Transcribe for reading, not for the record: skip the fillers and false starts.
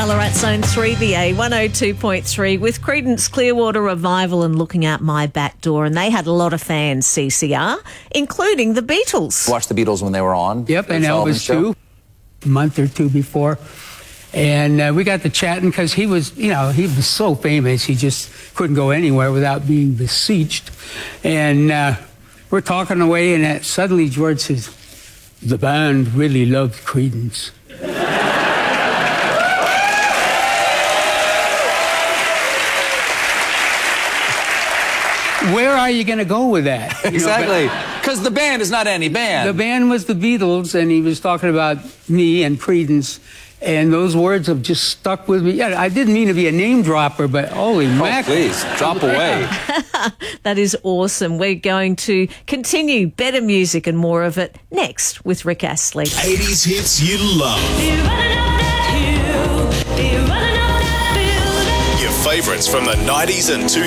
Ballarat Zone 3BA 102.3 with Creedence Clearwater Revival and Looking Out My Back Door. And they had a lot of fans, CCR, including the Beatles. Watched the Beatles when they were on. Yep, and Elvis too, a month or two before. And we got to chatting because he was so famous. He just couldn't go anywhere without being beseeched. And we're talking away, and suddenly George says, "The band really loved Creedence." Where are you going to go with that? Exactly. Because the band is not any band. The band was the Beatles, and he was talking about me and Creedence. And those words have just stuck with me. Yeah, I didn't mean to be a name dropper, but holy mackerel. Please, drop away. That is awesome. We're going to continue better music and more of it next with Rick Astley. 80s hits you love. Your favourites from the 90s and 2000s.